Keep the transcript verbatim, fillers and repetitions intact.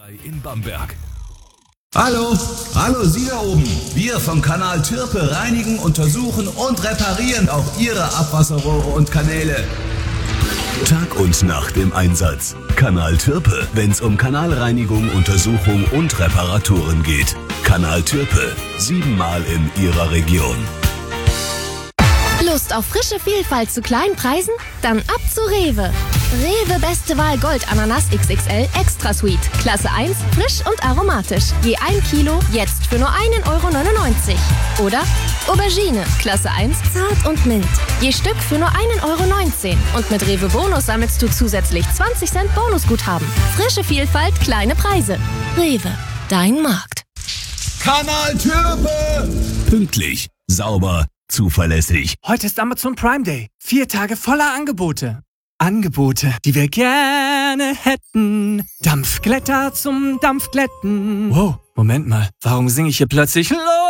In Bamberg. Hallo, hallo Sie da oben. Wir vom Kanal Türpe reinigen, untersuchen und reparieren auch Ihre Abwasserrohre und Kanäle. Tag und Nacht im Einsatz. Kanal Türpe, wenn's um Kanalreinigung, Untersuchung und Reparaturen geht. Kanal Türpe, siebenmal in Ihrer Region. Lust auf frische Vielfalt zu kleinen Preisen? Dann ab zu Rewe. Rewe Beste Wahl Gold Ananas X X L Extra Sweet. Klasse eins, frisch und aromatisch. Je ein Kilo, jetzt für nur einen Euro neunundneunzig. Oder Aubergine, Klasse eins, zart und mild. Je Stück für nur einen Euro neunzehn. Und mit Rewe Bonus sammelst du zusätzlich zwanzig Cent Bonusguthaben. Frische Vielfalt, kleine Preise. Rewe, dein Markt. Kanal Türpe! Pünktlich, sauber, zuverlässig. Heute ist Amazon Prime Day. Vier Tage voller Angebote. Angebote, die wir gerne hätten. Dampfglätter zum Dampfglätten. Wow, Moment mal. Warum singe ich hier plötzlich